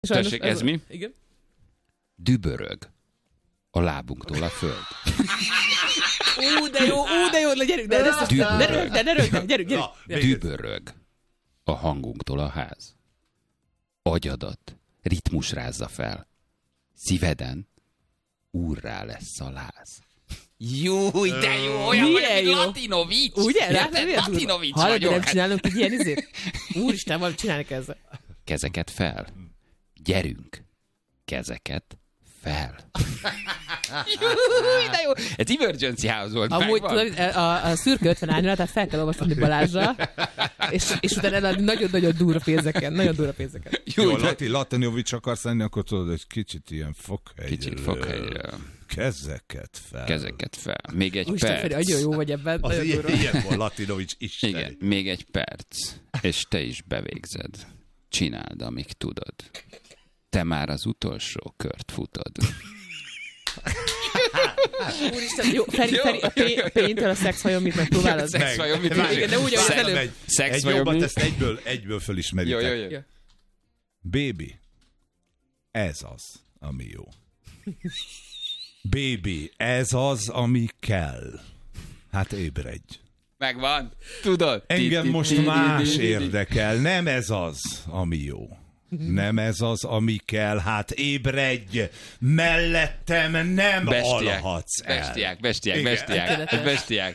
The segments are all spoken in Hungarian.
Tessék, ez mi? Igen. Dübörög a lábunktól a föld. De jó, gyerünk, gyerünk. Dübörög a hangunktól a ház. Agyadat ritmus rázza fel. Szíveden úrrá lesz a láz. Jó, de jó, olyan vagy, mint Latinovics. Ugye? Latinovics vagyok. vagyok. Nem csinálunk egy ilyen izét? Úristen, valamit csinálni ezzel. Kezeket fel. Gyerünk. Kezeket fel. Jó, de jó. Ez Emergency House volt. Amúgy tudod, a szürke 50 árnyal, tehát fel kell olvasni Balázsra, és utána eladni nagyon-nagyon durva pénzeken. Jó, Latinovics akarsz lenni, akkor tudod, egy kicsit ilyen fokhelyről. Kezeket fel. Még egy perc. Feri, nagyon jó vagy ebben. Az ilyen volt Latinovics Isten. Igen, még egy perc. És te is bevégzed. Csináld, amíg tudod. Te már az utolsó kört futod. Úristen, jó, Feri, a péntől a szex vajon mit megpróbálod? Szex vajon mit? Igen, de úgy, ahogy előbb. Egy jobbat, ezt egyből fölismeritek. Jó. Baby, ez az, ami jó. Baby, ez az, ami kell. Hát ébredj. Megvan. Tudod? Engem most más érdekel. Nem ez az, ami jó. Nem ez az, ami kell. Hát ébredj. Mellettem nem alhatsz el. Bestiák.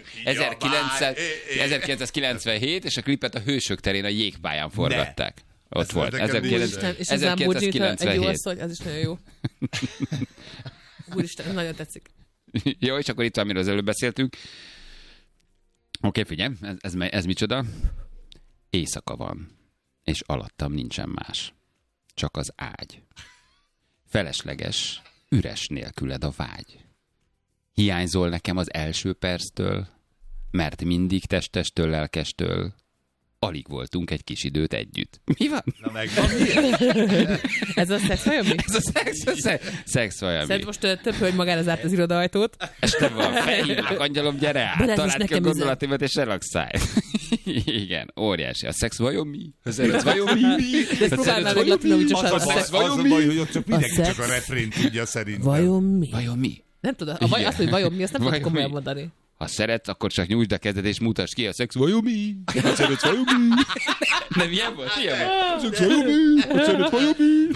1997, és a klipet a Hősök terén a jégpályán forgatták. Ott volt. És az Lamborghini egy jó 1997. asszony, az is nagyon jó. Úristen, nagyon tetszik. Jó, és akkor itt, amiről az előbb beszéltünk. Oké, figyelj, ez micsoda? Éjszaka van, és alattam nincsen más. Csak az ágy. Felesleges, üres nélküled a vágy. Hiányzol nekem az első perctől, mert mindig testestől, lelkestől alig voltunk egy kis időt együtt. Mi van? Na megvan. Ez a szex vajon mi? Ez a szex vajon mi? Szerint most több hölgy magára zárt az irodaajtót. Este van, felhívlak, angyalom, gyere át, találd ki a gondolatimat és relaxálj. Igen, óriási. A szex vajon mi? A szex vajon mi? De ezt próbálnál meg Latinovicsos Az a baj, hogy ott csak mindenki csak a refrént tudja szerintem. Vajon mi? Vajon mi? Nem tudod, azt, hogy vajon mi, azt nem tudod komolyan mondani. Ha szeretsz, akkor csak nyújtsd a kezed és mutasd ki a szex vajon mi? Ha szeretsz vajon mi? Nem ilyen volt? Ilyen volt? Szex vajon mi? Ha szeretsz vajon mi?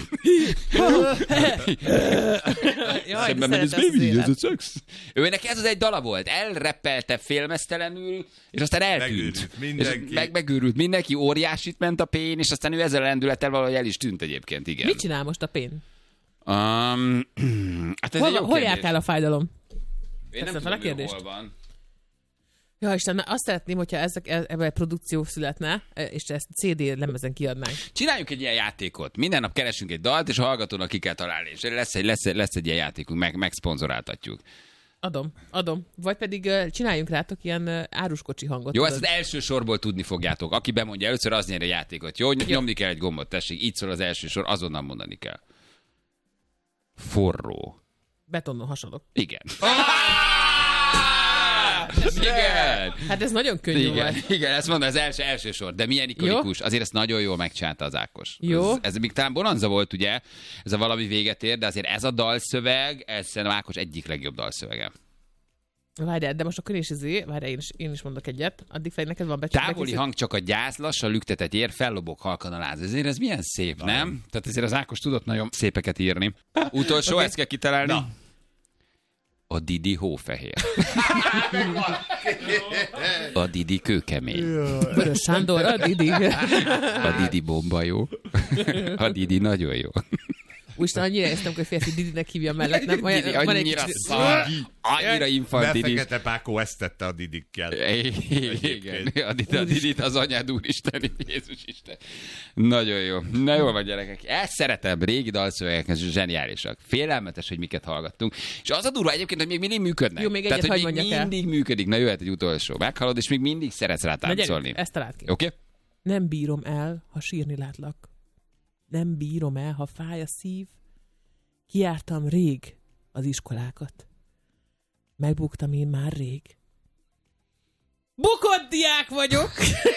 Szemben menj, ez baby, ez a szex. Őnek ez az egy dala volt. Elreppelte félmeztelenül, és aztán eltűnt. Megőrült mindenki, óriásit ment a pén, és aztán ő ezzel a lendülettel valahogy el is tűnt egyébként, igen. Mit csinál most a pén? Hát hol jártál a fájdalom? Én nem tudom, hol van. Ja, Isten, azt szeretném, hogyha ebben produkció születne, és ezt CD lemezen kiadnánk. Csináljunk egy ilyen játékot. Minden nap keresünk egy dalt, és a hallgatónak ki kell találni. És lesz egy ilyen játékunk, megszponzoráltatjuk. Adom. Vagy pedig csináljunk rátok ilyen áruskocsi hangot. Jó, ezt az első sorból tudni fogjátok. Aki bemondja először, az nyer a játékot. Jó, nyomni kell egy gombot, tessék. Így szól az első sor, azonnal mondani kell. Forró. Betonnon hasadok. Igen. Igen. Hát ez nagyon könnyű volt. Igen, ezt mondom, az első sor. De milyen ikonikus. Jó? Azért ezt nagyon jól megcsinálta az Ákos. Jó. Ez még talán Bonanza volt, ugye? Ez a valami véget ér, de azért ez a dalszöveg, ez szerintem Ákos egyik legjobb dalszövege. Várjál, de most akkor én is mondok egyet. Addig fel neked van becsülve. Távoli hang csak a gyász, lassan lüktetett ér, fellobog halkan a láz. Ezért ez milyen szép, nem? Tehát ezért az Ákos tudott nagyon szépeket írni. Utolsó, ezt kell kitalálni. Na. A Didi hófehér. A Didi kőkemény. Vörös Sándor, a Didi. A Didi bomba jó. A Didi nagyon jó. Úristen, annyira éreztem, hogy férfi Didinek hívja mellett. Nem? Didi annyira szar. Annyira infantilis. De Fekete Pákó ezt tette a Didikkel. Igen. A Didit az anyád úristen, Jézus Isten. Nagyon jó. Na jól van, gyerekek. Ezt szeretem. Régi dalszövegek, ez zseniálisak. Félelmetes, hogy miket hallgattunk. És az a durva egyébként, hogy még mindig működnek. Jó, még egyet, hogy még mindig működik. Na jöhet egy utolsó. Meghallod, és még mindig szeretsz rá táncolni. Ezt találd ki. Oké? Nem bírom el, ha sírni látlak. Nem bírom el, ha fáj a szív. Kijártam rég az iskolákat. Megbuktam én már rég. Bukott diák vagyok.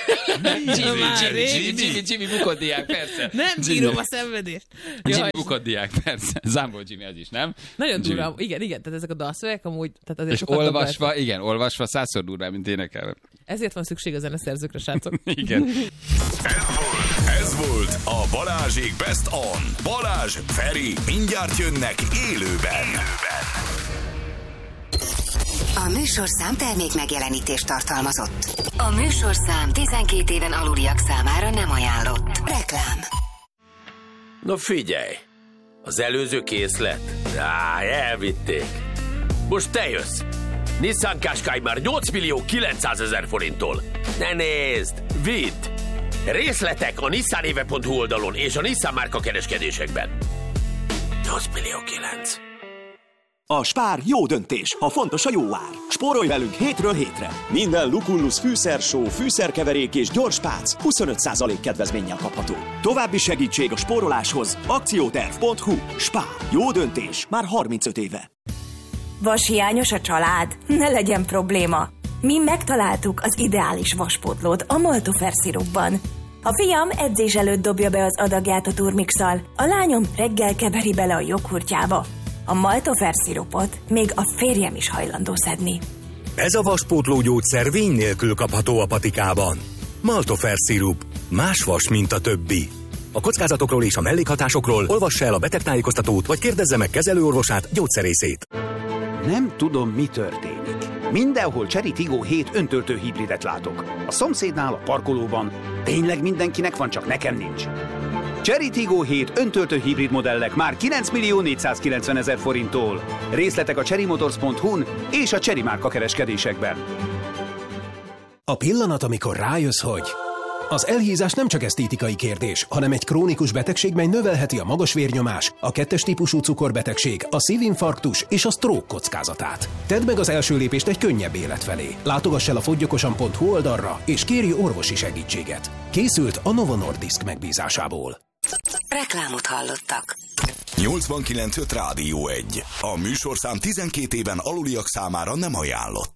Jimmy bukott diák, persze. Nem bírom a szenvedést. Jimmy bukott diák, persze. Zámbó Jimmy az is, nem? Nagyon durva. Igen, tehát ezek a dalszövegek amúgy... Tehát azért és olvasva 100-szor durvább, mint énekelve. Ezért van szükség a zeneszerzőkre, srácok. Igen. Ez volt a Balázsék Best On. Balázs, Feri, mindjárt jönnek élőben. A műsorszám termék megjelenítést tartalmazott. A műsorszám 12 éven aluliak számára nem ajánlott. Reklám. Na figyelj, az előző készlet? Elvitték. Most te jössz. Nissan Qashqai már 8.900.000 forinttól. Ne nézd, vidd! Részletek a nissanéve.hu oldalon és a Nissan márka kereskedésekben. 8.900.000. A Spár jó döntés, ha fontos a jó ár. Spórolj velünk hétről hétre. Minden Lucullus fűszersó, fűszerkeverék és gyorspác 25% kedvezménnyel kapható. További segítség a spóroláshoz akcióterv.hu. Spár. Jó döntés. Már 35 éve. Vashiányos a család? Ne legyen probléma. Mi megtaláltuk az ideális vaspótlót a Maltofer szirupban. A fiam edzés előtt dobja be az adagját a turmixal, a lányom reggel keveri bele a joghurtjába. A Maltofer szirupot még a férjem is hajlandó szedni. Ez a vaspótló gyógyszer vény nélkül kapható a patikában. Maltofer szirup. Más vas, mint a többi. A kockázatokról és a mellékhatásokról olvassa el a betegtájékoztatót, vagy kérdezze meg kezelőorvosát, gyógyszerészét. Nem tudom, mi történik. Mindenhol Chery Tiggo 7 öntöltő hibridet látok. A szomszédnál, a parkolóban. Tényleg mindenkinek van, csak nekem nincs. Chery Tiggo 7 öntöltő hibrid modellek már 9.490.000 forinttól. Részletek a cherrymotors.hu-n és a Chery márka kereskedésekben. A pillanat, amikor rájössz, hogy az elhízás nem csak esztétikai kérdés, hanem egy krónikus betegség, mely növelheti a magas vérnyomás, a 2-es típusú cukorbetegség, a szívinfarktus és a stroke kockázatát. Tedd meg az első lépést egy könnyebb élet felé. Látogass el a foggyokosan.hu oldalra, és kérj orvosi segítséget. Készült a Novo Nordisk megbízásából. Reklámot hallottak. 89.5 Rádió 1. A műsorszám 12 éven aluliak számára nem ajánlott.